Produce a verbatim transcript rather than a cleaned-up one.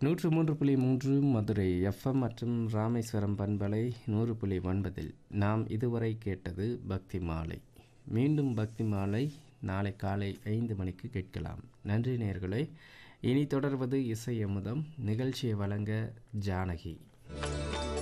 நூற்று மூன்று புள்ளி மூன்று மதுரை எஃப்எம் மற்றும் ராமேஸ்வரம் பண்பலை நூறு புள்ளி ஒன்பதில் நாம் இதுவரை கேட்டது பக்தி மாலை. மீண்டும் பக்தி மாலை நாளை காலை ஐந்து மணிக்கு கேட்கலாம். நன்றி நேயர்களே. இனி தொடர்வது இசை அமுதம். நிகழ்ச்சியை வழங்க ஜானகி.